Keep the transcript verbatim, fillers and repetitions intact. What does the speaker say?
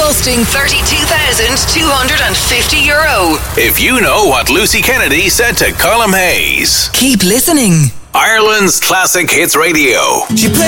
busting thirty-two thousand two hundred fifty euro. If you know what Lucy Kennedy said to Colm Hayes. Keep listening. Ireland's Classic Hits Radio. She